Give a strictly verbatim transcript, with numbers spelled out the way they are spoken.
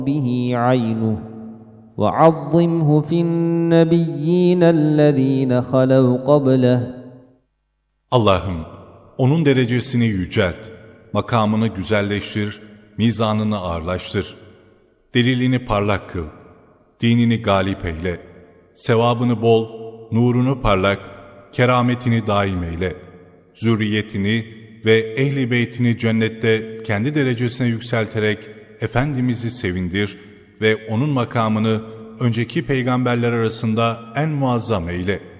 به عينه وعظمه في النبيين الذين خلوا قبله. Allah'ım onun derecesini yücelt, makamını güzelleştir, mizanını ağırlaştır. Delilini parlak kıl, dinini galip eyle, sevabını bol, nurunu parlak, kerametini daim eyle. Zürriyetini ve ehli beytini cennette kendi derecesine yükselterek Efendimiz'i sevindir ve onun makamını önceki peygamberler arasında en muazzam eyle.